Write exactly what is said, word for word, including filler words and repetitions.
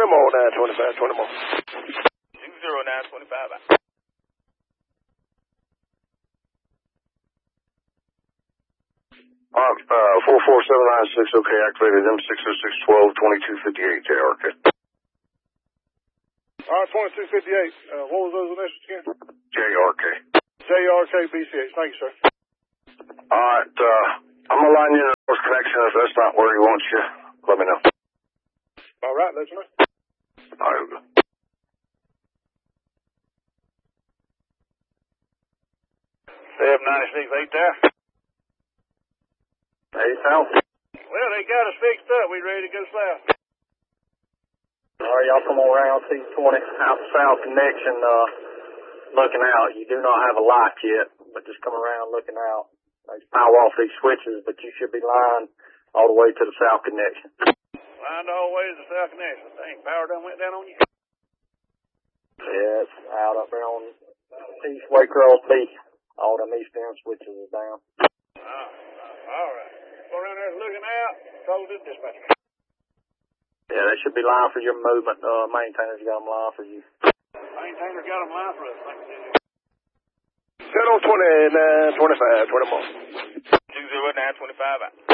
twenty more, nine twenty-five, twenty more. two zero nine twenty-five. Uh, uh, four four seven nine six, okay, activated M six oh six twelve twenty-two fifty-eight, J R K. All right, twenty-two fifty-eight. Uh, what was those initials again? J R K. J R K B C H. Thank you, sir. All right, uh, I'm gonna line you in a North connection. If that's not where he wants you, let me know. All right, let you know. All right, good. seven ninety-six eight there. Hey, Sal. Well, they got us fixed up. We ready to go south. All right, y'all come on around T twenty out the south connection, uh, looking out. You do not have a lock yet, but just come around looking out. There's power off these switches, but you should be lined all the way to the south connection. Lined all the way to the south connection. Dang, power done went down on you. Yeah, it's out up there on East Waycross B. All them east end switches are down. Oh, all right. Go around there looking out. Call this dispatcher. Yeah, they should be lined for your movement. Uh, maintainers got them lined for you. Maintainer got them lined for us. Thank you. ten on twenty-nine twenty-five, twenty more. two zero nine twenty-five.